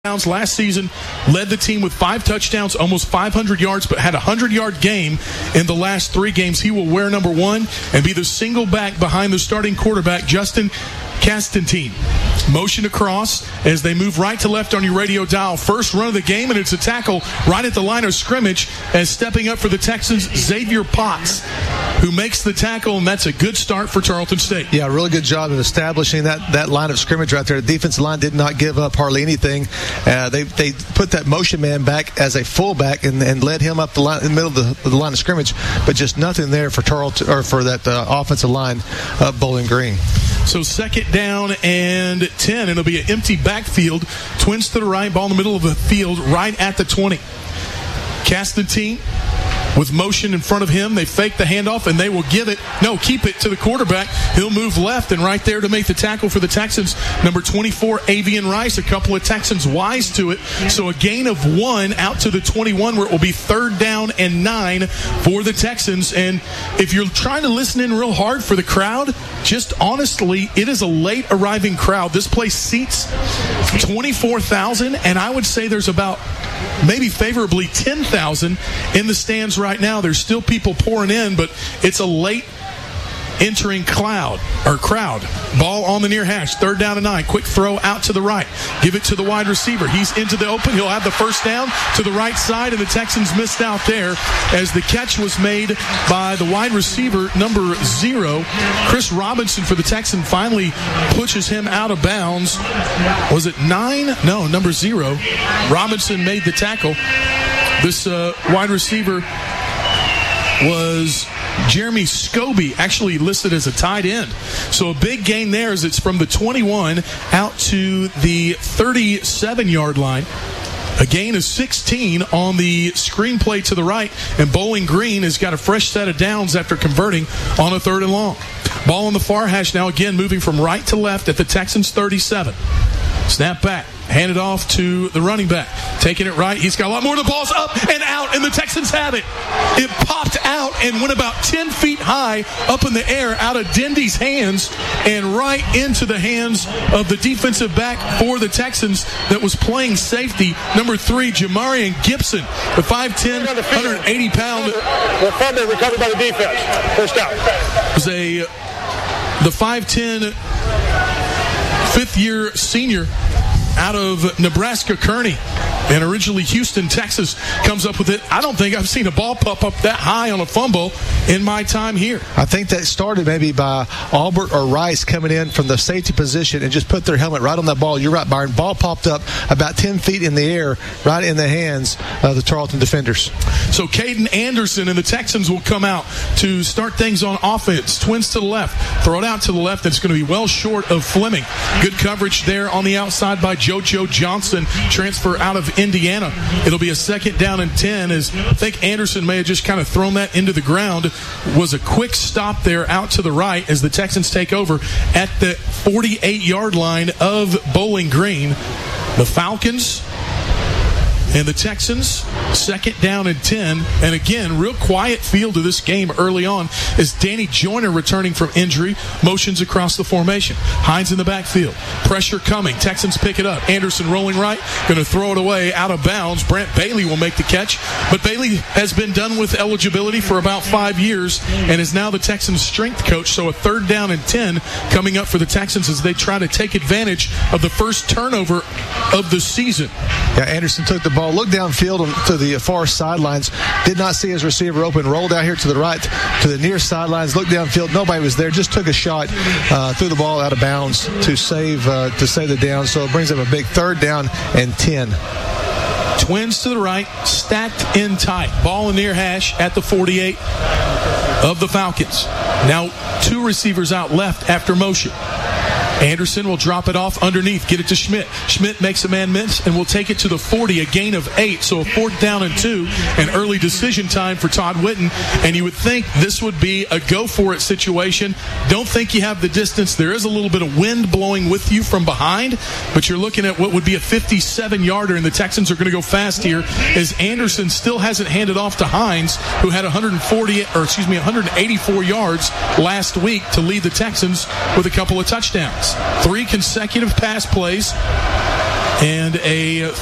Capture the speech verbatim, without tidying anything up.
last season, led the team with five touchdowns, almost five hundred yards, but had a hundred-yard game in the last three games. He will wear number one and be the single back behind the starting quarterback, Justin Castantine. Motion across as they move right to left on your radio dial. First run of the game, and it's a tackle right at the line of scrimmage as stepping up for the Texans, Xavier Potts, who makes the tackle, and that's a good start for Tarleton State. Yeah, really good job of establishing that, that line of scrimmage right there. The defensive line did not give up hardly anything. Uh, they they put that motion man back as a fullback and, and led him up the line in the middle of the, of the line of scrimmage, but just nothing there for Tarleton or for that uh, offensive line of Bowling Green. So second down and ten. It'll be an empty backfield. Twins to the right, ball in the middle of the field, right at the twenty. Castantine with motion in front of him. They fake the handoff, and they will give it, no, keep it to the quarterback. He'll move left, and right there to make the tackle for the Texans, number twenty-four, Avian Rice. A couple of Texans wise to it. So a gain of one out to the twenty-one, where it will be third down and nine for the Texans. And if you're trying to listen in real hard for the crowd, just honestly, it is a late arriving crowd. This place seats twenty-four thousand, and I would say there's about maybe favorably ten thousand in the stands right now. There's still people pouring in, but it's a late entering cloud or crowd. Ball on the near hash, third down and nine. Quick throw out to the right. Give it to the wide receiver. He's into the open. He'll have the first down to the right side, and the Texans missed out there as the catch was made by the wide receiver, number zero. Chris Robinson for the Texans finally pushes him out of bounds. Was it nine? No, number zero. Robinson made the tackle. This uh, wide receiver was Jeremy Scobie, actually listed as a tight end. So a big gain there as it's from the twenty-one out to the thirty-seven-yard line. A gain of sixteen on the screenplay to the right, and Bowling Green has got a fresh set of downs after converting on a third and long. Ball on the far hash now, again moving from right to left at the Texans thirty-seven. Snap back. Hand it off to the running back. Taking it right. He's got a lot more. The ball's up and out, and the Texans have it. It popped out and went about ten feet high up in the air out of Dendy's hands and right into the hands of the defensive back for the Texans that was playing safety, number three, Jamarian Gibson, the five ten, one hundred eighty pound. The fumble recovered by the defense. First down. Was a the five ten fifth-year senior out of Nebraska, Kearney, and originally Houston, Texas, comes up with it. I don't think I've seen a ball pop up that high on a fumble in my time here. I think that started maybe by Albert or Rice coming in from the safety position and just put their helmet right on that ball. You're right, Byron. Ball popped up about ten feet in the air, right in the hands of the Tarleton defenders. So Caden Anderson and the Texans will come out to start things on offense. Twins to the left. Throw it out to the left. It's going to be well short of Fleming. Good coverage there on the outside by JoJo Johnson, transfer out of Indiana. It'll be a second down and ten, as I think Anderson may have just kind of thrown that into the ground. Was a quick stop there out to the right as the Texans take over at the forty-eight-yard line of Bowling Green. The Falcons and the Texans, second down and ten. And again, real quiet feel to this game early on as Danny Joyner, returning from injury, motions across the formation. Hines in the backfield. Pressure coming. Texans pick it up. Anderson rolling right. Going to throw it away out of bounds. Brent Bailey will make the catch. But Bailey has been done with eligibility for about five years and is now the Texans' strength coach. So a third down and ten coming up for the Texans as they try to take advantage of the first turnover of the season. Yeah, Anderson took the ball. Looked downfield to the far sidelines. Did not see his receiver open. Rolled out here to the right to the near sidelines. Looked downfield. Nobody was there. Just took a shot. Uh, threw the ball out of bounds to save uh, to save the down. So it brings up a big third down and ten. Twins to the right, stacked in tight. Ball in near hash at the forty-eight of the Falcons. Now two receivers out left after motion. Anderson will drop it off underneath, get it to Schmidt. Schmidt makes a man miss and will take it to the forty, a gain of eight. So a fourth down and two, an early decision time for Todd Whitten. And you would think this would be a go-for-it situation. Don't think you have the distance. There is a little bit of wind blowing with you from behind, but you're looking at what would be a fifty-seven-yarder, and the Texans are going to go fast here as Anderson still hasn't handed off to Hines, who had one hundred forty, or excuse me, one hundred eighty-four yards last week to lead the Texans with a couple of touchdowns. Three consecutive pass plays And a